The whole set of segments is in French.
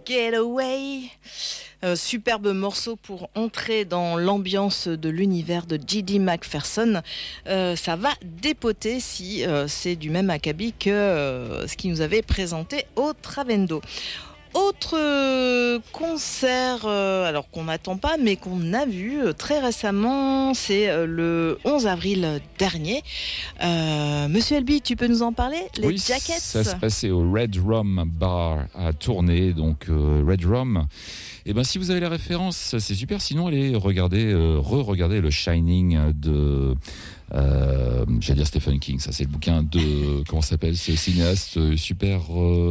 Getaway. Superbe morceau pour entrer dans l'ambiance de l'univers de J.D. McPherson. Ça va dépoter si c'est du même acabit que ce qu'il nous avait présenté au Travendo. Autre concert, alors qu'on n'attend pas, mais qu'on a vu très récemment, c'est le 11 avril dernier. Monsieur Elby, tu peux nous en parler? Les Jackets. Ça se passait au Red Rum Bar à Tournai, donc Red Rum. Et ben si vous avez la référence, c'est super. Sinon, allez regarder, re-regarder le Shining de. J'allais dire Stephen King. Ça, c'est le bouquin de comment ça s'appelle ce cinéaste super.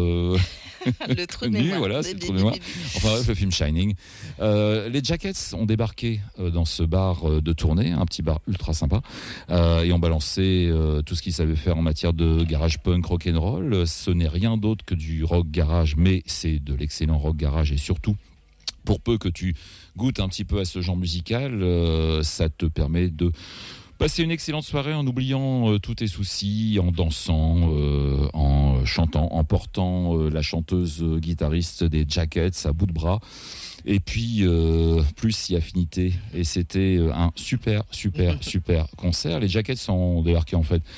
Le trou de mémoire. Voilà, c'est le trou de mémoire. Enfin bref, le film Shining. Les Jackets ont débarqué dans ce bar de Tournai, un petit bar ultra sympa, et ont balancé tout ce qu'ils savaient faire en matière de garage punk rock'n'roll. Ce n'est rien d'autre que du rock garage, mais c'est de l'excellent rock garage, et surtout, pour peu que tu goûtes un petit peu à ce genre musical, ça te permet de passer une excellente soirée en oubliant tous tes soucis, en dansant, en chantant, en portant la chanteuse guitariste des Jackets à bout de bras. Et puis, plus si affinité. Et c'était un super concert. Les Jackets sont débarqués en fait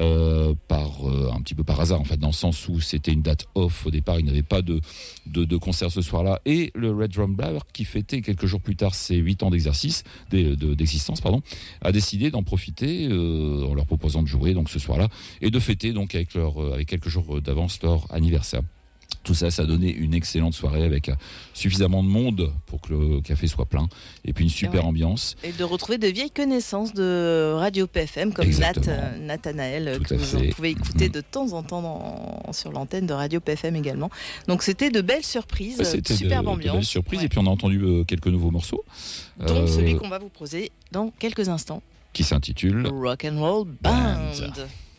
un petit peu par hasard en fait, dans le sens où c'était une date off au départ. Il n'y avait pas de concert ce soir-là. Et le Red Drum Bar, qui fêtait quelques jours plus tard ses 8 ans d'existence, a décidé d'en profiter en leur proposant de jouer donc ce soir-là et de fêter donc avec quelques jours d'avance leur anniversaire. Tout ça, ça a donné une excellente soirée avec suffisamment de monde pour que le café soit plein et puis une super ambiance. Et de retrouver de vieilles connaissances de Radio PFM comme Nathanaël, que vous pouvez écouter de temps en temps sur l'antenne de Radio PFM également. Donc c'était de belles surprises, superbe ambiance. De belles surprises, et puis on a entendu quelques nouveaux morceaux. Dont celui qu'on va vous proposer dans quelques instants. Qui s'intitule Rock and Roll Band.